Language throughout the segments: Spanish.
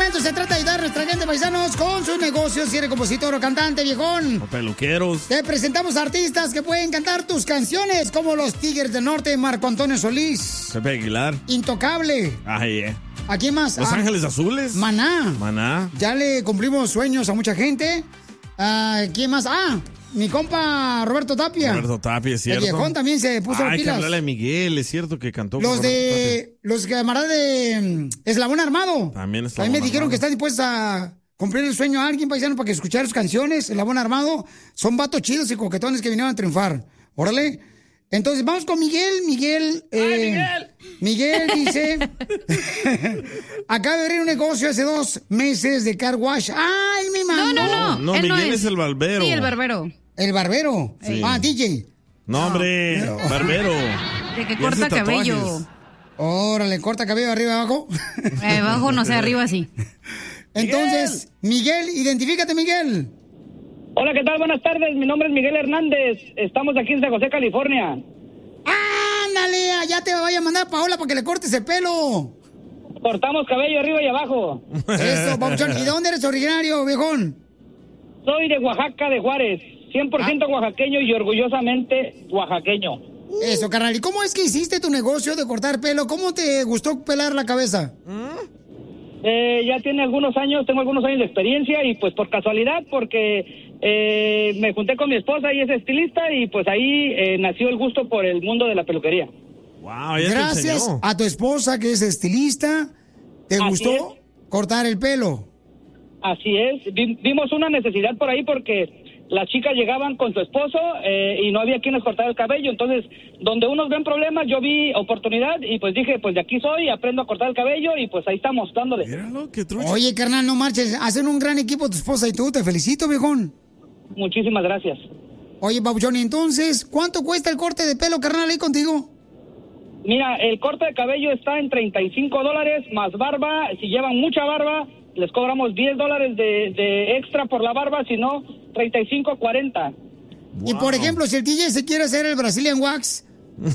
segmento se trata de ayudar a nuestra gente, paisanos, con sus negocios. Si eres compositor o cantante, viejón. O peluqueros. Te presentamos artistas que pueden cantar tus canciones, como los Tigres del Norte, Marco Antonio Solís. Pepe Aguilar. Intocable. Ay, ¿A quién más? Los Ángeles Azules. Maná. Ya le cumplimos sueños a mucha gente. ¿Quién más? Mi compa Roberto Tapia. Roberto Tapia, es cierto. El viejón también se puso las Hay que pilas. hablarle a Miguel, es cierto que cantó. Los camaradas de Eslabón Armado. También me dijeron que están dispuestos a cumplir el sueño a alguien, paisano, para que escuchar sus canciones. Eslabón Armado. Son vatos chidos y coquetones que vinieron a triunfar. Órale. Entonces, vamos con Miguel. Miguel dice... Acaba de abrir un negocio hace 2 meses de car wash. ¡Ay, mi mamá! No, Miguel es el barbero. Sí, el barbero. ¿El barbero? Sí. DJ. No, hombre, barbero. De que corta cabello. Órale, corta cabello arriba y abajo. Abajo, no sé, arriba sí. Entonces, Miguel, identifícate, Miguel. Hola, ¿qué tal? Buenas tardes. Mi nombre es Miguel Hernández. Estamos aquí en San José, California. ¡Ándale! Ya te vaya a mandar Paola para que le cortes el pelo. Cortamos cabello arriba y abajo. Eso, papuchón. ¿Y de dónde eres originario, viejón? Soy de Oaxaca, de Juárez. 100% oaxaqueño y orgullosamente oaxaqueño. Eso, carnal. ¿Y cómo es que hiciste tu negocio de cortar pelo? ¿Cómo te gustó pelar la cabeza? Ya tiene algunos años, tengo algunos años de experiencia y pues por casualidad, porque me junté con mi esposa y es estilista y pues ahí nació el gusto por el mundo de la peluquería. Wow, gracias a tu esposa que es estilista, ¿te gustó cortar el pelo? Así es, vimos una necesidad por ahí porque las chicas llegaban con su esposo y no había quien les cortara el cabello, entonces donde unos ven problemas yo vi oportunidad y pues dije, pues de aquí soy, aprendo a cortar el cabello y pues ahí estamos dándole. Oye, carnal, no marches, hacen un gran equipo tu esposa y tú, te felicito, viejón. Muchísimas gracias. Oye, papuchón, entonces, ¿cuánto cuesta el corte de pelo, carnal, ahí contigo? Mira, el corte de cabello está en $35 más barba. Si llevan mucha barba, les cobramos $10 de extra por la barba, si no, 35, 40. Wow. Y por ejemplo, si el DJ se quiere hacer el Brazilian Wax. No,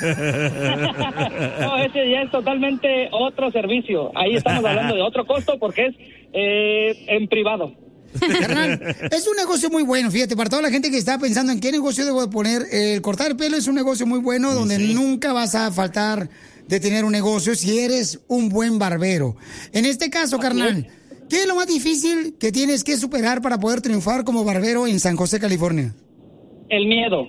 ese ya es totalmente otro servicio. Ahí estamos hablando de otro costo porque es en privado. Carnal, es un negocio muy bueno, fíjate, para toda la gente que está pensando en qué negocio debo poner, el cortar el pelo es un negocio muy bueno donde nunca vas a faltar de tener un negocio si eres un buen barbero. En este caso, carnal, ¿qué es lo más difícil que tienes que superar para poder triunfar como barbero en San José, California? El miedo.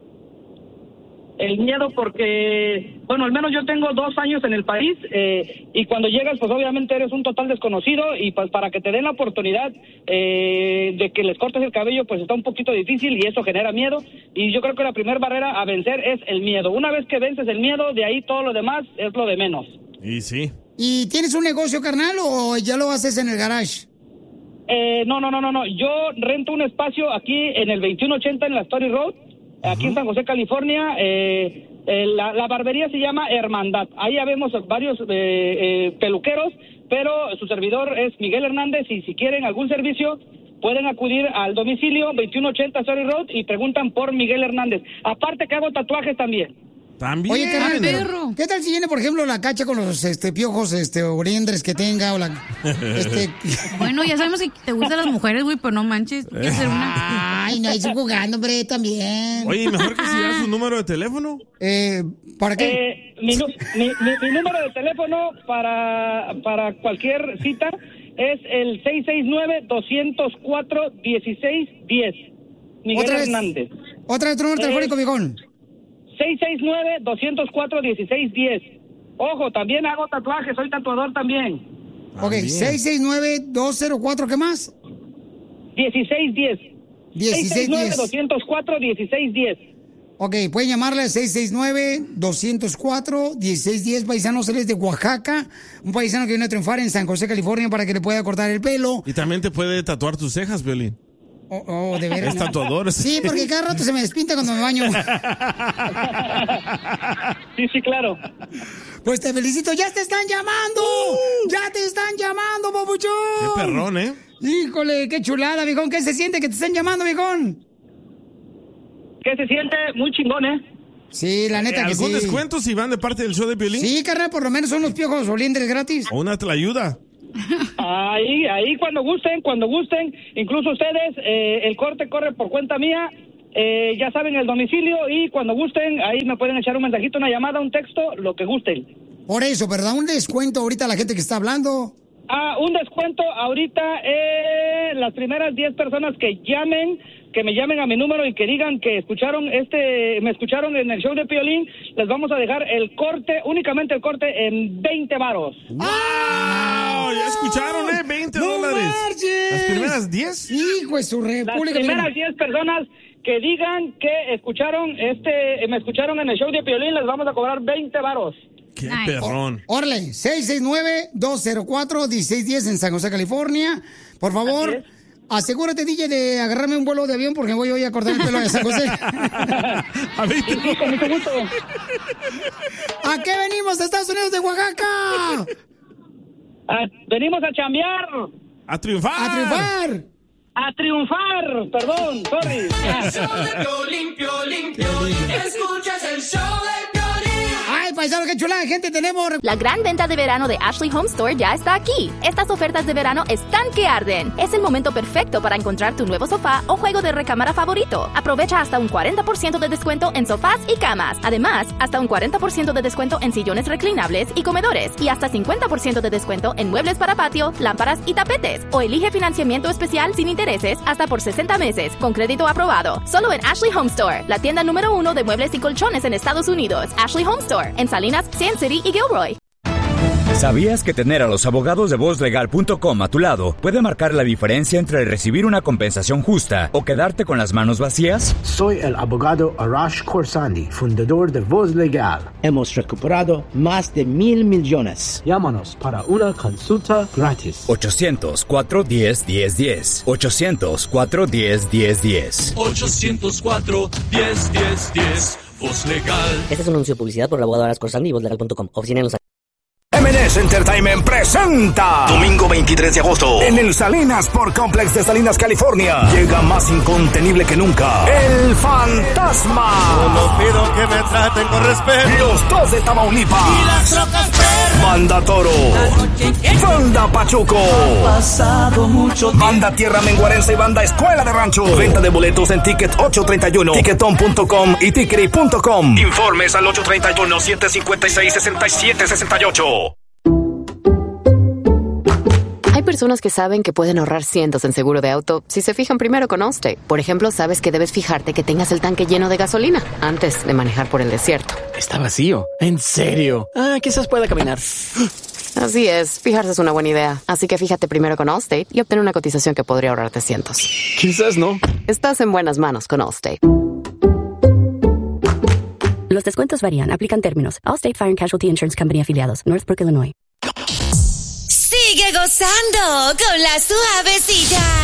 El miedo porque, bueno, al menos yo tengo 2 años en el país y cuando llegas, pues obviamente eres un total desconocido y pues para que te den la oportunidad de que les cortes el cabello, pues está un poquito difícil y eso genera miedo. Y yo creo que la primera barrera a vencer es el miedo. Una vez que vences el miedo, de ahí todo lo demás es lo de menos. Y sí. ¿Y tienes un negocio, carnal, o ya lo haces en el garage? No. Yo rento un espacio aquí en el 2180 en la Story Road. Aquí en San José, California, la barbería se llama Hermandad. Ahí habemos varios peluqueros, pero su servidor es Miguel Hernández y si quieren algún servicio pueden acudir al domicilio 2180 Story Road y preguntan por Miguel Hernández. Aparte que hago tatuajes también. También. Oye, carnal, ¿qué tal si viene, por ejemplo, la Cacha con los piojos oriendres que tenga o la Bueno, ya sabemos que te gustan las mujeres, güey, pero no manches. ¿Tú quieres ser una? Ay, no, estoy jugando, hombre, también. Oye, mejor que si das su número de teléfono. ¿Para qué? Mi número de teléfono para cualquier cita es el 669-204-1610. Miguel Hernández. ¿Otra vez tu número telefónico, viejón? 669-204-1610. Ojo, también hago tatuajes, soy tatuador también. Ok, 669-204, ¿qué más? 1610. 1610. 669-204-1610. Ok, pueden llamarle al 669-204-1610, paisanos, él es de Oaxaca, un paisano que viene a triunfar en San José, California, para que le pueda cortar el pelo. Y también te puede tatuar tus cejas, Violín. De veras. Es tatuador. Sí, porque cada rato se me despinta cuando me baño. Sí, claro. Pues te felicito, ¡ya te están llamando! ¡Ya te están llamando, papuchón! ¡Qué perrón, eh! Híjole, qué chulada, viejón. ¿Qué se siente que te estén llamando, viejón? ¿Qué se siente? Muy chingón, ¿eh? Sí, la neta que sí. ¿Algún descuento si van de parte del show de Piolín? Sí, carnal, por lo menos son los piojos oliendres gratis. O una tlayuda. Ahí cuando gusten, incluso ustedes, el corte corre por cuenta mía, ya saben el domicilio y cuando gusten, ahí me pueden echar un mensajito, una llamada, un texto, lo que gusten. Por eso, ¿verdad? Un descuento ahorita a la gente que está hablando. Un descuento ahorita, las primeras 10 personas que me llamen a mi número y que digan que me escucharon en el show de Piolín, les vamos a dejar únicamente el corte en 20 varos. ¡Wow! Ya escucharon, $20. ¿Las primeras 10? Hijo de su república. Las primeras 10 personas que digan que me escucharon en el show de Piolín, les vamos a cobrar 20 varos. ¡Qué perrón! Órale, 669-204-1610 en San José, California. Por favor, asegúrate, DJ, de agarrarme un vuelo de avión porque voy hoy a cortar el pelo de San José. A mí con mucho gusto. ¿A qué venimos a Estados Unidos de Oaxaca? Venimos a chambear. ¡A triunfar! ¡A triunfar! Perdón, sorry. Piolín, escuchas el show de Piolín. ¡Ay, paisano, qué chulada de gente tenemos! La gran venta de verano de Ashley Home Store ya está aquí. Estas ofertas de verano están que arden. Es el momento perfecto para encontrar tu nuevo sofá o juego de recámara favorito. Aprovecha hasta un 40% de descuento en sofás y camas. Además, hasta un 40% de descuento en sillones reclinables y comedores. Y hasta 50% de descuento en muebles para patio, lámparas y tapetes. O elige financiamiento especial sin intereses hasta por 60 meses, con crédito aprobado. Solo en Ashley Home Store, la tienda número 1 de muebles y colchones en Estados Unidos. Ashley Home Store, en Salinas, Sand City y Gilroy. ¿Sabías que tener a los abogados de VozLegal.com a tu lado puede marcar la diferencia entre recibir una compensación justa o quedarte con las manos vacías? Soy el abogado Arash Khorsandi, fundador de Voz Legal. Hemos recuperado más de $1,000 millones. Llámanos para una consulta gratis. 800-410-1010. 800-410-1010. 800-410-1010. Voz Legal. Este es un anuncio de publicidad por el abogado Arash Khorsandi y VozLegal.com. Oficina en Los M&S Entertainment presenta domingo 23 de agosto en el Salinas Sport Complex de Salinas, California. Llega más incontenible que nunca El Fantasma. Solo pido que me traten con respeto. Los dos de Tamaulipas y las trocas perras. Banda Toro, Banda Pachuco, pasado mucho tiempo. Banda Tierra Menguarense y Banda Escuela de Rancho. Venta de boletos en Ticket 831, Ticketon.com y Tickery.com. Informes al 831-756-6768. Hay personas que saben que pueden ahorrar cientos en seguro de auto si se fijan primero con Allstate. Por ejemplo, sabes que debes fijarte que tengas el tanque lleno de gasolina antes de manejar por el desierto. Está vacío. ¿En serio? Quizás pueda caminar. Así es, fijarse es una buena idea. Así que fíjate primero con Allstate y obtén una cotización que podría ahorrarte cientos. Quizás no. Estás en buenas manos con Allstate. Los descuentos varían. Aplican términos. Allstate Fire and Casualty Insurance Company afiliados. Northbrook, Illinois. Sigue gozando con la suavecita.